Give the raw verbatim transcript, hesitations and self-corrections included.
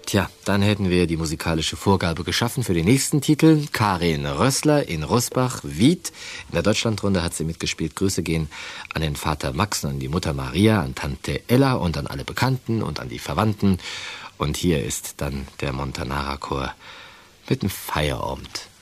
Tja, dann hätten wir die musikalische Vorgabe geschaffen für den nächsten Titel. Karin Rössler in Rusbach, Wied. In der Deutschlandrunde hat sie mitgespielt. Grüße gehen an den Vater Max und an die Mutter Maria, an Tante Ella und an alle Bekannten und an die Verwandten. Und hier ist dann der Montanara-Chor mit dem Feierabend.